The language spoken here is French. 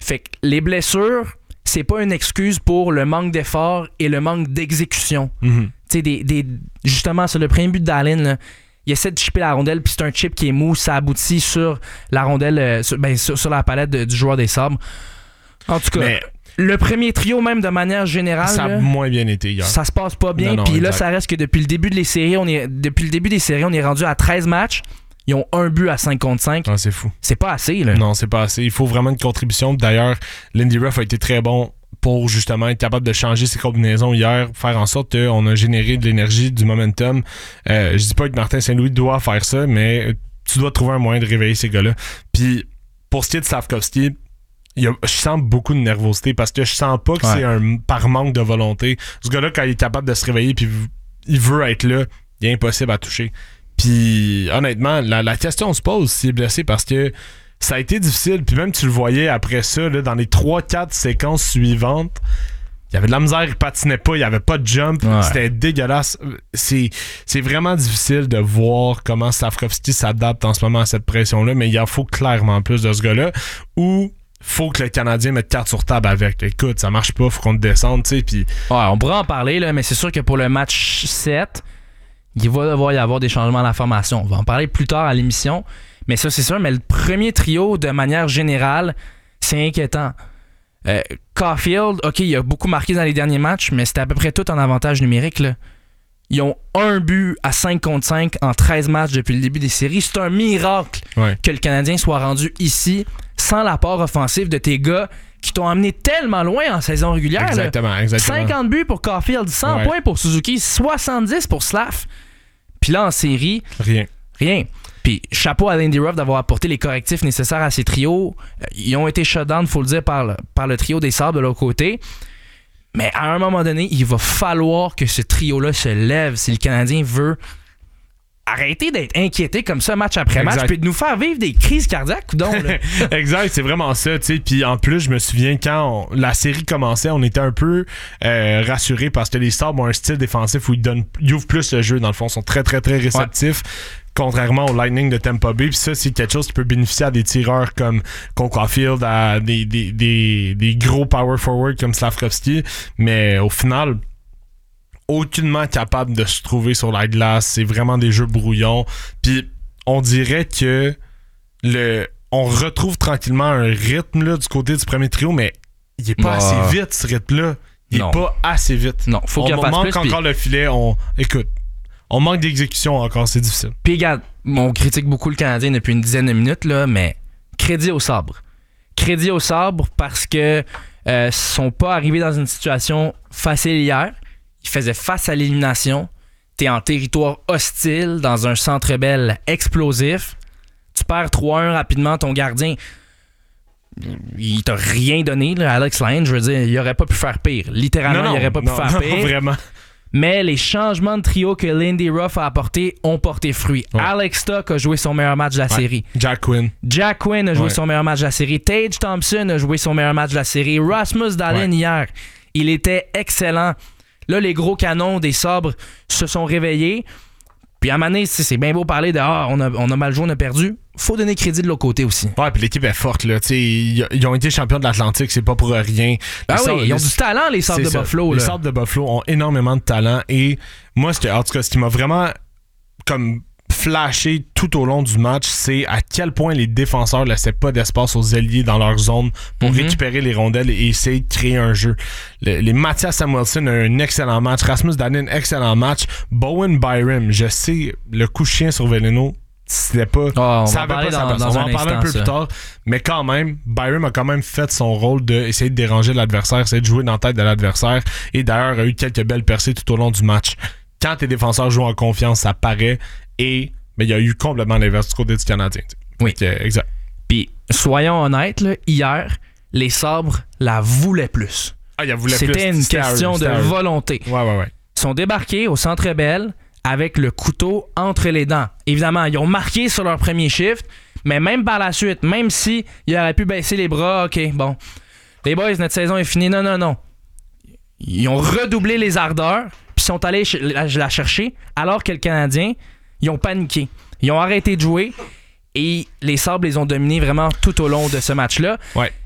Fait que les blessures, c'est pas une excuse pour le manque d'effort et le manque d'exécution. Mm-hmm. Tu sais, justement, c'est le premier but d'Allen, là. Il essaie de chipper la rondelle, puis c'est un chip qui est mou, ça aboutit sur la rondelle, sur la palette du joueur des Sabres. En tout cas, le premier trio, même de manière générale, ça a moins bien été hier. Ça se passe pas bien. Puis là, ça reste que depuis le début des séries, on est rendu à 13 matchs. Ils ont un but à 5 contre 5. Ah, c'est fou. C'est pas assez, là. Non, c'est pas assez. Il faut vraiment une contribution. D'ailleurs, Lindy Ruff a été très bon pour justement être capable de changer ses combinaisons hier, faire en sorte qu'on a généré de l'énergie, du momentum. Je dis pas que Martin Saint-Louis doit faire ça, mais tu dois trouver un moyen de réveiller ces gars-là. Puis, pour ce qui est de Slafkovský, je sens beaucoup de nervosité parce que je sens pas que c'est par manque de volonté. Ce gars-là, quand il est capable de se réveiller puis il veut être là, il est impossible à toucher. Puis, honnêtement, la question se pose s'il est blessé parce que ça a été difficile, puis même tu le voyais après ça, là, dans les 3-4 séquences suivantes, il y avait de la misère, il patinait pas, il y avait pas de jump, c'était dégueulasse. C'est vraiment difficile de voir comment Slafkovský s'adapte en ce moment à cette pression-là, mais il en faut clairement plus de ce gars-là, ou faut que le Canadien mette carte sur table avec. Écoute, ça marche pas, faut qu'on te descende, tu sais, puis... Ouais, on pourra en parler, là, mais c'est sûr que pour le match 7, il va devoir y avoir des changements à la formation. On va en parler plus tard à l'émission. Mais ça, c'est sûr, mais le premier trio, de manière générale, c'est inquiétant. Caulfield, OK, il a beaucoup marqué dans les derniers matchs, mais c'était à peu près tout en avantage numérique, là. Ils ont un but à 5 contre 5 en 13 matchs depuis le début des séries. C'est un miracle que le Canadien soit rendu ici sans l'apport offensif de tes gars qui t'ont amené tellement loin en saison régulière. Exactement. 50 buts pour Caulfield, 100 points pour Suzuki, 70 pour Slaf. Puis là, en série... Rien. Puis chapeau à Lindy Ruff d'avoir apporté les correctifs nécessaires à ces trios. Ils ont été shutdown, il faut le dire, par le trio des Sabres de l'autre côté. Mais à un moment donné, il va falloir que ce trio-là se lève si le Canadien veut arrêter d'être inquiété comme ça match après match puis de nous faire vivre des crises cardiaques. Donc, exact, c'est vraiment ça. Puis en plus, je me souviens quand la série commençait, on était un peu rassurés parce que les Sabres ont un style défensif où ils ouvrent plus le jeu. Dans le fond, ils sont très, très, très réceptifs. Contrairement au Lightning de Tampa Bay. Puis ça, c'est quelque chose qui peut bénéficier à des tireurs comme Cole Caulfield, à des gros power forward comme Slafkovský. Mais au final, aucunement capable de se trouver sur la glace. C'est vraiment des jeux brouillons. Puis on dirait que on retrouve tranquillement un rythme là, du côté du premier trio, mais il est pas assez vite, ce rythme-là. Il est pas assez vite. Non, faut qu'il fasse manque plus, encore le filet. Écoute, on manque d'exécution encore, c'est difficile. Puis regarde, on critique beaucoup le Canadien depuis une dizaine de minutes, là, mais crédit aux Sabres. Crédit aux Sabres parce que sont pas arrivés dans une situation facile hier. Ils faisaient face à l'élimination. T'es en territoire hostile, dans un Centre Bell explosif. Tu perds 3-1 rapidement, ton gardien... Il t'a rien donné, là, Alex Lyon. Je veux dire, il aurait pas pu faire pire. Littéralement, il aurait pas pu faire pire. Vraiment. Mais les changements de trio que Lindy Ruff a apportés ont porté fruit. Ouais. Alex Stock a joué son meilleur match de la série. Jack Quinn a joué son meilleur match de la série. Tage Thompson a joué son meilleur match de la série. Rasmus Dahlin hier, il était excellent. Là, les gros canons des Sabres se sont réveillés. Puis à un moment donné, c'est bien beau parler de on a mal joué, on a perdu. Faut donner crédit de l'autre côté aussi. Ouais, puis l'équipe est forte, là. Ils ont été champions de l'Atlantique, c'est pas pour rien. Ils ont du talent, les Sabres de Buffalo. Les Sabres de Buffalo ont énormément de talent. Et moi, en tout cas, ce qui m'a vraiment comme flashé tout au long du match, c'est à quel point les défenseurs laissaient pas d'espace aux ailiers dans leur zone pour récupérer les rondelles et essayer de créer un jeu. Les Mathias Samuelsson a un excellent match. Rasmus Dahlin, excellent match. Bowen Byram, je sais, le coup de chien sur Veleno, c'était pas... on va en parler un peu plus tard. Mais quand même, Byram a quand même fait son rôle d'essayer de déranger l'adversaire, essayer de jouer dans la tête de l'adversaire. Et d'ailleurs, a eu quelques belles percées tout au long du match. Quand tes défenseurs jouent en confiance, ça paraît. Mais il y a eu complètement l'inverse du côté du Canadien. Oui. Exact. Puis, soyons honnêtes, là, hier, les Sabres la voulaient plus. C'était une question de volonté. Ouais. Ils sont débarqués au Centre Bell avec le couteau entre les dents. Évidemment, ils ont marqué sur leur premier shift, mais même par la suite, même si ils auraient pu baisser les bras, OK, bon, les boys, notre saison est finie. Non. Ils ont redoublé les ardeurs, puis sont allés la chercher, alors que le Canadien, ils ont paniqué. Ils ont arrêté de jouer et les Sabres les ont dominés vraiment tout au long de ce match-là. Ouais.